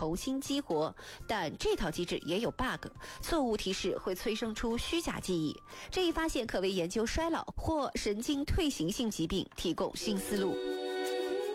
重新激活，但这套机制也有 bug， 错误提示会催生出虚假记忆。这一发现可为研究衰老或神经退行性疾病提供新思路。